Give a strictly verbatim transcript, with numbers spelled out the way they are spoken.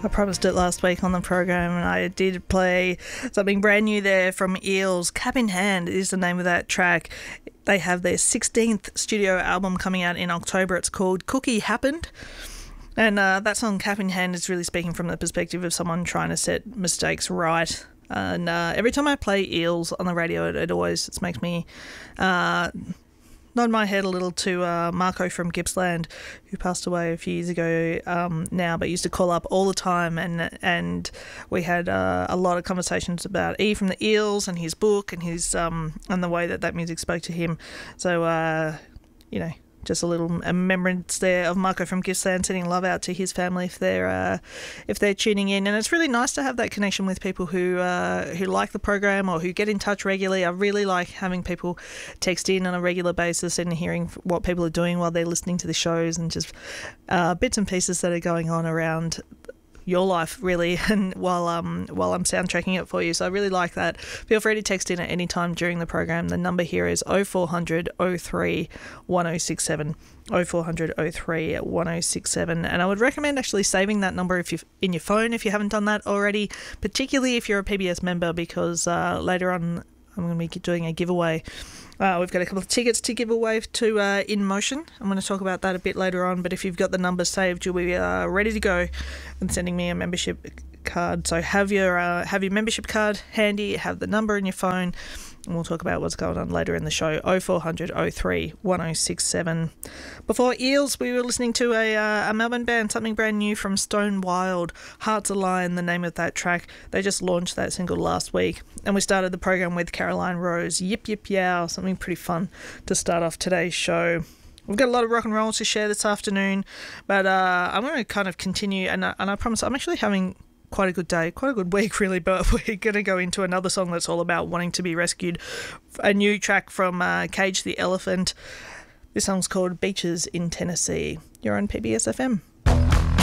I promised it last week on the program, and I did play something brand new there from Eels. Cap in Hand is the name of that track. They have their sixteenth studio album coming out in October. It's called Cookie Happened. And uh, that song, Cap in Hand, is really speaking from the perspective of someone trying to set mistakes right. And uh, every time I play Eels on the radio, it, it always it makes me uh, nod my head a little to uh, Marco from Gippsland, who passed away a few years ago um, now, but used to call up all the time, and and we had uh, a lot of conversations about E from the Eels and his book and his um and the way that that music spoke to him. So uh, you know. Just a little remembrance there of Marco from Gippsland, sending love out to his family if they're uh, if they're tuning in. And it's really nice to have that connection with people who uh, who like the program or who get in touch regularly. I really like having people text in on a regular basis and hearing what people are doing while they're listening to the shows, and just uh, bits and pieces that are going on around your life, really, and while um while I'm soundtracking it for you. So I really like that. Feel free to text in at any time during the program. The number here is oh four hundred oh three one oh six seven, oh four hundred oh three one oh six seven, and I would recommend actually saving that number if you in your phone if you haven't done that already, particularly if you're a P B S member, because uh, later on I'm going to be doing a giveaway. Uh, we've got a couple of tickets to give away to uh, In Motion. I'm going to talk about that a bit later on, but if you've got the numbers saved, you'll be uh, ready to go and sending me a membership card. So have your uh, have your membership card handy, have the number in your phone, and we'll talk about what's going on later in the show. oh four hundred oh three one oh six seven. Before Eels, we were listening to a, uh, a Melbourne band, something brand new from Stone Wild. Hearts Align, the name of that track. They just launched that single last week. And we started the program with Caroline Rose, Yip Yip Yow, something pretty fun to start off today's show. We've got a lot of rock and roll to share this afternoon, but uh, I'm going to kind of continue, and, and I promise I'm actually having quite a good day, quite a good week really, but we're going to go into another song that's all about wanting to be rescued. A new track from uh, Cage the Elephant. This song's called Beaches in Tennessee. You're on P B S F M.